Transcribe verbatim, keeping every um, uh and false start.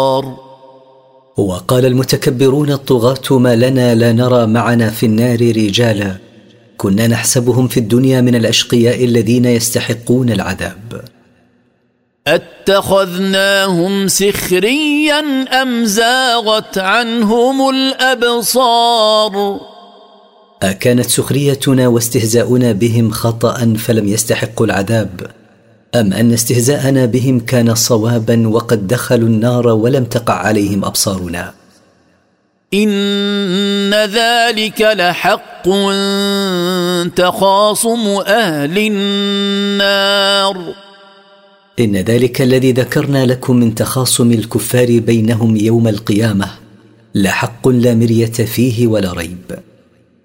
وقال المتكبرون الطغاة: ما لنا لا نرى معنا في النار رجالا كنا نحسبهم في الدنيا من الأشقياء الذين يستحقون العذاب. اتخذناهم سخريا أم زاغت عنهم الأبصار. أكانت سخريتنا واستهزاؤنا بهم خطأ فلم يستحقوا العذاب، أم أن استهزاءنا بهم كان صوابا وقد دخلوا النار ولم تقع عليهم أبصارنا؟ إن ذلك لحق تخاصم أهل النار. إن ذلك الذي ذكرنا لكم من تخاصم الكفار بينهم يوم القيامة لحق لا مرية فيه ولا ريب.